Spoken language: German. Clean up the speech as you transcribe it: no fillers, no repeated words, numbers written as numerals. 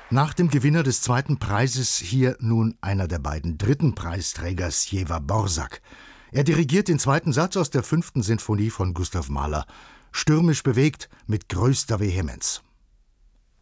Nach dem Gewinner des zweiten Preises hier nun einer der beiden dritten Preisträger, Sjewa Borzak. Er dirigiert den zweiten Satz aus der 5. Sinfonie von Gustav Mahler. Stürmisch bewegt, mit größter Vehemenz.